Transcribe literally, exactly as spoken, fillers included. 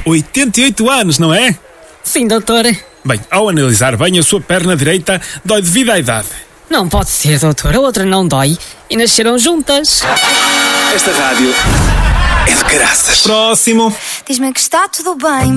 oitenta e oito anos, não é? Sim, doutor. Bem, ao analisar bem, a sua perna direita dói devido à idade. Não pode ser, doutor. A outra não dói. E nasceram juntas. Esta rádio é de graças. Próximo. Diz-me que está tudo bem.